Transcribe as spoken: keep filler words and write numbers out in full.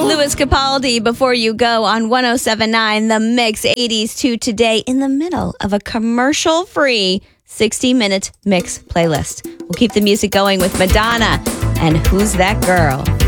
Louis Capaldi, Before You Go on one oh seven point nine The Mix, eighties to today, in the middle of a commercial-free sixty-minute mix playlist. We'll keep the music going with Madonna and Who's That Girl?